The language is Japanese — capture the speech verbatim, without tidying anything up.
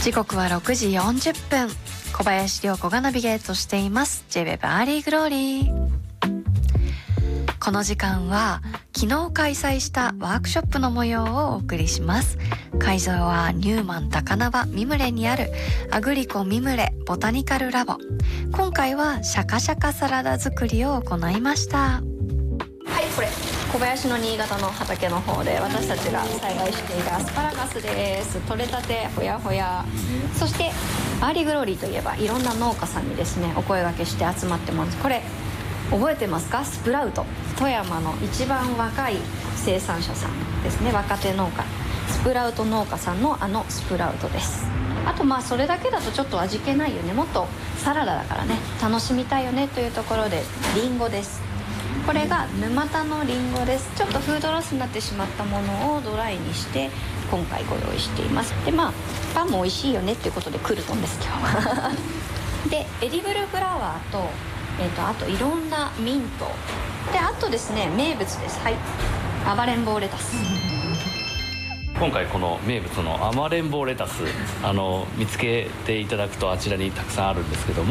時刻はろくじよんじゅっぷん。小林涼子がナビゲートしています ジェイウェブ アーリーグローリー。この時間は昨日開催したワークショップの模様をお送りします。会場はニューマン高輪ミムレにあるアグリコミムレボタニカルラボ。今回はシャカシャカサラダ作りを行いました。はい、これ小林の新潟の畑の方で私たちが栽培しているアスパラガスです。取れたてほやほや。そしてアーリーグローリーといえばいろんな農家さんにですねお声掛けして集まってます。これ覚えてますか？スプラウト、富山の一番若い生産者さんですね。若手農家スプラウト農家さんのあのスプラウトです。あとまあそれだけだとちょっと味気ないよね、もっとサラダだからね楽しみたいよねというところでリンゴです。これが沼田のリンゴです。ちょっとフードロスになってしまったものをドライにして今回ご用意しています。でまあパンも美味しいよねっていうことでクルトンです今日はでエディブルフラワーとえー、とあといろんなミントで、あとですね名物です。はい、暴れん坊レタス。 今回この名物の暴れん坊レタスあの見つけていただくとあちらにたくさんあるんですけども、